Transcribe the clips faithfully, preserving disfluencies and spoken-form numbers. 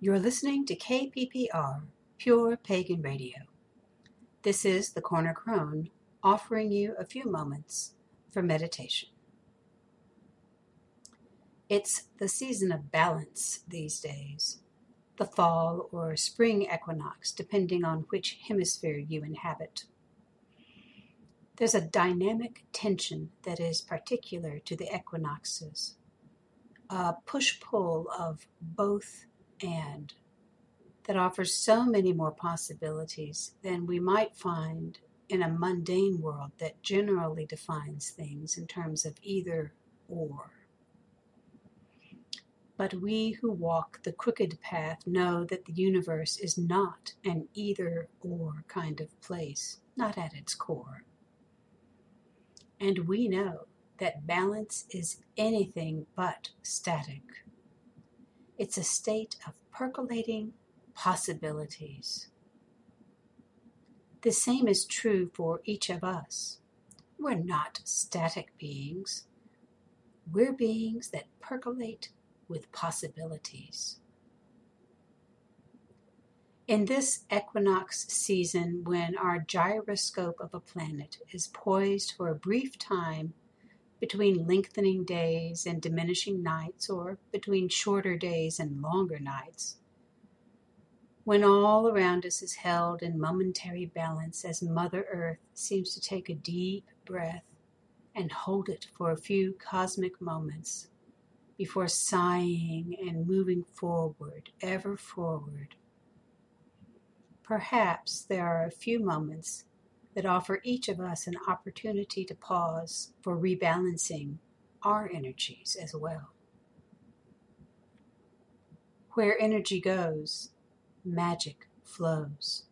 You're listening to K P P R, Pure Pagan Radio. This is the Corner Crone, offering you a few moments for meditation. It's the season of balance these days, the fall or spring equinox, depending on which hemisphere you inhabit. There's a dynamic tension that is particular to the equinoxes, a push-pull of both and that offers so many more possibilities than we might find in a mundane world that generally defines things in terms of either or. But we who walk the crooked path know that the universe is not an either-or kind of place, not at its core. And we know that balance is anything but static. It's a state of percolating possibilities. The same is true for each of us. We're not static beings. We're beings that percolate with possibilities. In this equinox season, when our gyroscope of a planet is poised for a brief time between lengthening days and diminishing nights, or between shorter days and longer nights, when all around us is held in momentary balance as Mother Earth seems to take a deep breath and hold it for a few cosmic moments before sighing and moving forward, ever forward. Perhaps there are a few moments that offer each of us an opportunity to pause for rebalancing our energies as well. Where energy goes, magic flows.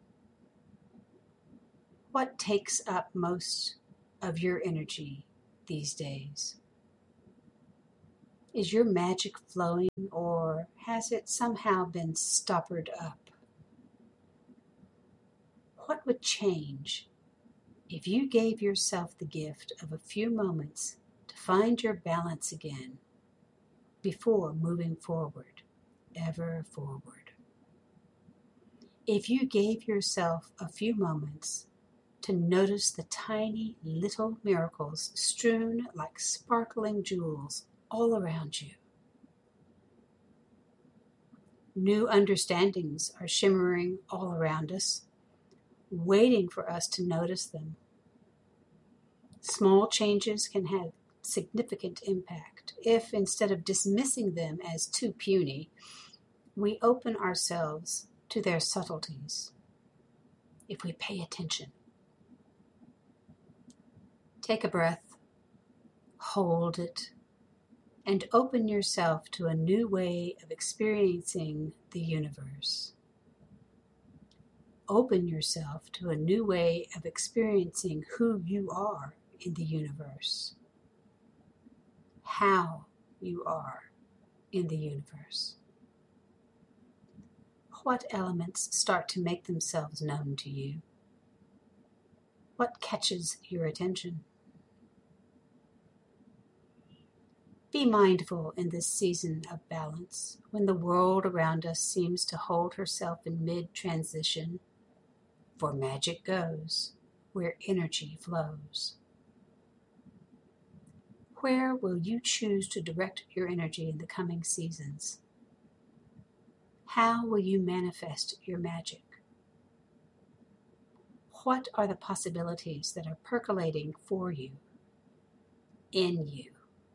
What takes up most of your energy these days? Is your magic flowing, or has it somehow been stoppered up? What would change if you gave yourself the gift of a few moments to find your balance again before moving forward, ever forward? If you gave yourself a few moments to notice the tiny little miracles strewn like sparkling jewels all around you. New understandings are shimmering all around us, waiting for us to notice them. Small changes can have significant impact if, instead of dismissing them as too puny, we open ourselves to their subtleties, if we pay attention. Take a breath, hold it, and open yourself to a new way of experiencing the universe. Open yourself to a new way of experiencing who you are in the universe, how you are in the universe. What elements start to make themselves known to you? What catches your attention? Be mindful in this season of balance, when the world around us seems to hold herself in mid-transition, for magic goes where energy flows. Where will you choose to direct your energy in the coming seasons? How will you manifest your magic? What are the possibilities that are percolating for you, in you?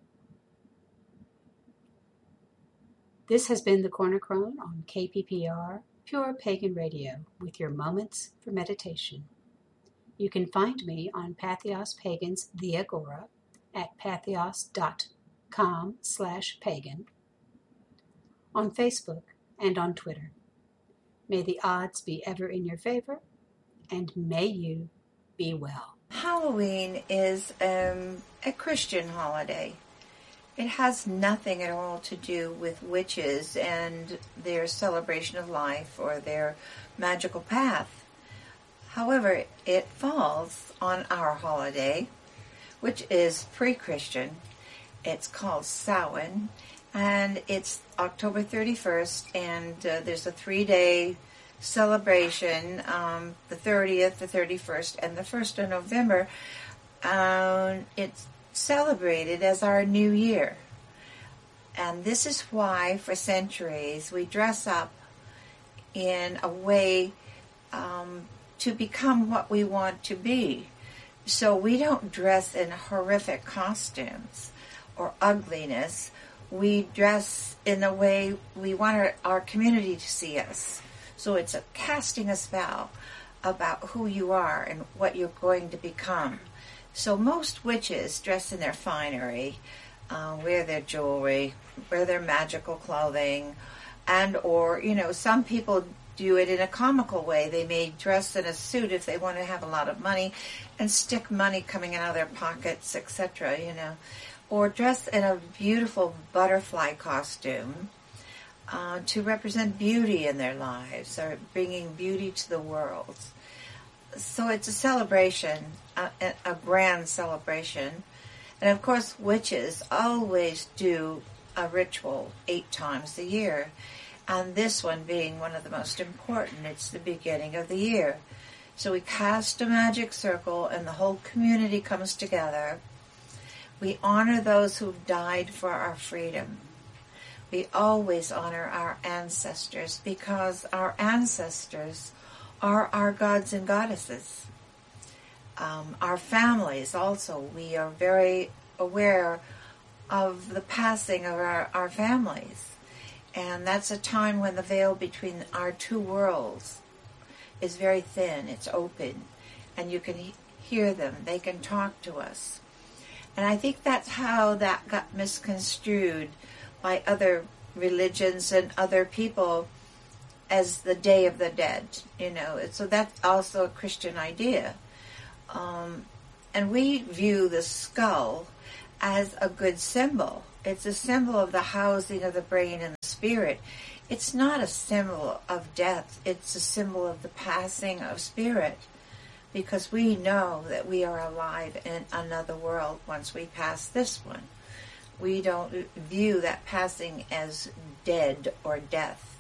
This has been the Corner Crone on K P P R, Pure Pagan Radio, with your moments for meditation. You can find me on Patheos Pagan's The Agora at patheos.com slash pagan, on Facebook and on Twitter. May the odds be ever in your favor, and may you be well. Halloween is um, a Christian holiday. It has nothing at all to do with witches and their celebration of life or their magical path. However, it falls on our holiday, which is pre-Christian. It's called Samhain, And it's October thirty-first, and uh, there's a three-day celebration, um, the thirtieth, the thirty-first, and the first of November. Um, it's celebrated as our new year. And this is why, for centuries, we dress up in a way um, to become what we want to be. So we don't dress in horrific costumes or ugliness. We dress in a way we want our, our community to see us. So it's a casting a spell about who you are and what you're going to become. So most witches dress in their finery, uh, wear their jewelry, wear their magical clothing, and or, you know, some people do it in a comical way. They may dress in a suit if they want to have a lot of money and stick money coming out of their pockets, et cetera, you know. Or dress in a beautiful butterfly costume uh, to represent beauty in their lives, or bringing beauty to the world. So it's a celebration, a, a grand celebration. And of course, witches always do a ritual eight times a year, and this one being one of the most important. It's the beginning of the year. So we cast a magic circle, and the whole community comes together. We honor those who've died for our freedom. We always honor our ancestors, because our ancestors are our gods and goddesses. Um, our families also, we are very aware of the passing of our, our families. And that's a time when the veil between our two worlds is very thin, it's open, and you can he- hear them, they can talk to us. And I think that's how that got misconstrued by other religions and other people as the Day of the Dead, you know. So that's also a Christian idea. Um, and we view the skull as a good symbol. It's a symbol of the housing of the brain and the spirit. It's not a symbol of death. It's a symbol of the passing of spirit, because we know that we are alive in another world once we pass this one. We don't view that passing as dead or death.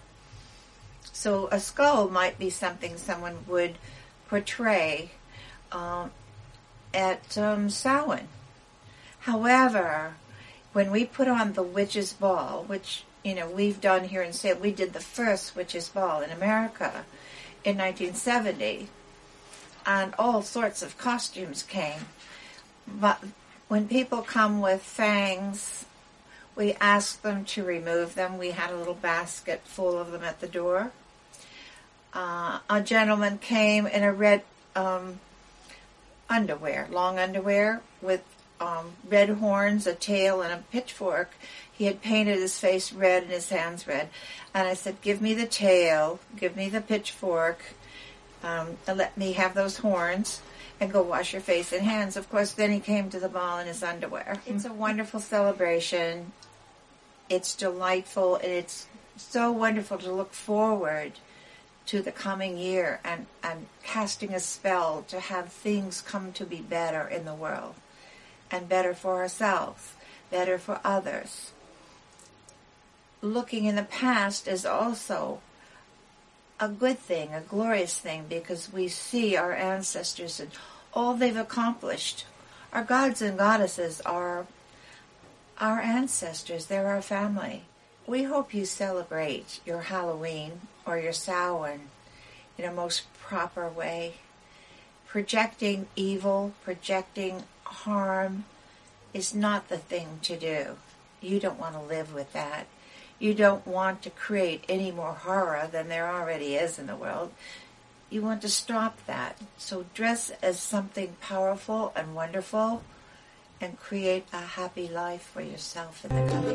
So a skull might be something someone would portray um, at um, Samhain. However, when we put on the Witch's Ball, which, you know, we've done here in Salem, we did the first Witch's Ball in America in nineteen seventy, and all sorts of costumes came. But when people come with fangs, we ask them to remove them. We had a little basket full of them at the door. Uh, a gentleman came in a red um, underwear, long underwear, with um, red horns, a tail, and a pitchfork. He had painted his face red and his hands red. And I said, give me the tail, give me the pitchfork, um, and let me have those horns, and go wash your face and hands. Of course, then he came to the ball in his underwear. It's a wonderful celebration. It's delightful, and it's so wonderful to look forward to the coming year and, and casting a spell to have things come to be better in the world, and better for ourselves, better for others. Looking in the past is also a good thing, a glorious thing, because we see our ancestors and all they've accomplished. Our gods and goddesses are our ancestors. They're our family. We hope you celebrate your Halloween or your Samhain in a most proper way. Projecting evil, projecting harm is not the thing to do. You don't want to live with that. You don't want to create any more horror than there already is in the world. You want to stop that. So dress as something powerful and wonderful, and create a happy life for yourself in the coming